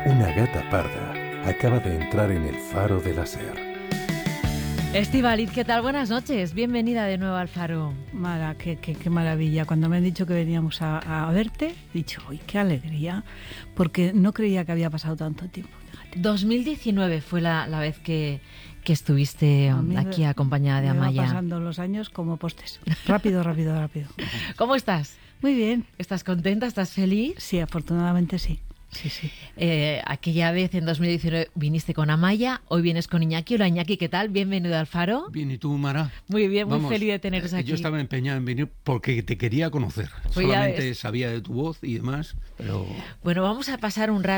Una gata parda acaba de entrar en el faro de la SER. Estíbaliz, ¿qué tal? Buenas noches. Bienvenida de nuevo al Faro. Mara, qué maravilla. Cuando me han dicho que veníamos a verte, he dicho, uy, qué alegría, porque no creía que había pasado tanto tiempo. Fíjate. 2019 fue la vez que estuviste aquí acompañada de Amaya. Me van pasando los años como postes. Rápido. ¿Cómo estás? Muy bien. ¿Estás contenta? ¿Estás feliz? Sí, afortunadamente sí. Sí. Aquella vez en 2019 viniste con Amaya, hoy vienes con Iñaki. Hola Iñaki, ¿qué tal? Bienvenido al Faro. Bien, ¿y tú, Mara? Muy bien, muy Vamos, feliz de teneros aquí. Yo estaba empeñado en venir porque te quería conocer. Pues solamente sabía de tu voz y demás, pero... Bueno, vamos a pasar un rato